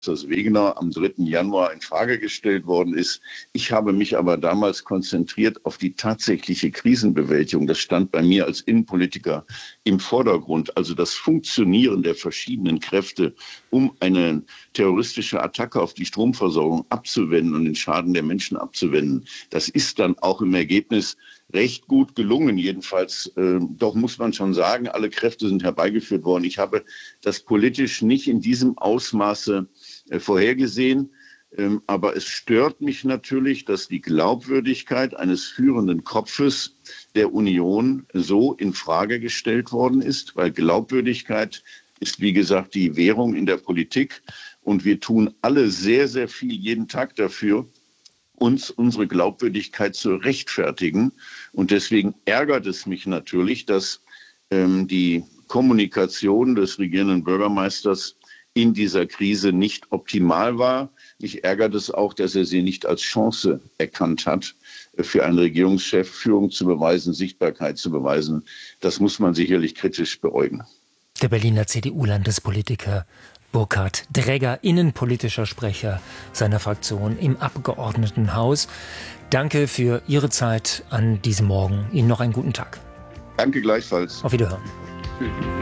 dass Wegener am 3. Januar in Frage gestellt worden ist. Ich habe mich aber damals konzentriert auf die tatsächliche Krisenbewältigung. Das stand bei mir als Innenpolitiker im Vordergrund. Also das Funktionieren der verschiedenen Kräfte, um eine terroristische Attacke auf die Stromversorgung abzuwenden und den Schaden der Menschen abzuwenden. Das ist dann auch im Ergebnis recht gut gelungen. Jedenfalls, doch muss man schon sagen, alle Kräfte sind herbeigeführt worden. Ich habe das politisch nicht in diesem Ausmaße vorhergesehen. Aber es stört mich natürlich, dass die Glaubwürdigkeit eines führenden Kopfes der Union so in Frage gestellt worden ist, weil Glaubwürdigkeit ist, wie gesagt, die Währung in der Politik. Und wir tun alle sehr, sehr viel jeden Tag dafür, uns unsere Glaubwürdigkeit zu rechtfertigen. Und deswegen ärgert es mich natürlich, dass die Kommunikation des regierenden Bürgermeisters in dieser Krise nicht optimal war. Mich ärgert es auch, dass er sie nicht als Chance erkannt hat, für einen Regierungschef Führung zu beweisen, Sichtbarkeit zu beweisen. Das muss man sicherlich kritisch beäugen. Der Berliner CDU-Landespolitiker Burkhard Dräger, innenpolitischer Sprecher seiner Fraktion im Abgeordnetenhaus. Danke für Ihre Zeit an diesem Morgen. Ihnen noch einen guten Tag. Danke gleichfalls. Auf Wiederhören. Tschüss.